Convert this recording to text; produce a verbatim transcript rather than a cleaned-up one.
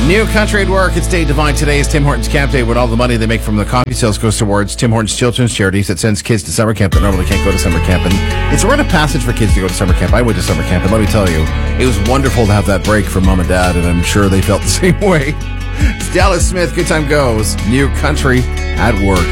New Country at Work. It's Day Divine. Today is Tim Hortons Camp Day, when all the money they make from the coffee sales goes towards Tim Hortons Children's Charities that sends kids to summer camp that normally can't go to summer camp. And it's a rite of passage for kids to go to summer camp. I went to summer camp, and let me tell you, it was wonderful to have that break from mom and dad, and I'm sure they felt the same way. It's Dallas Smith. Good time goes. New Country at Work.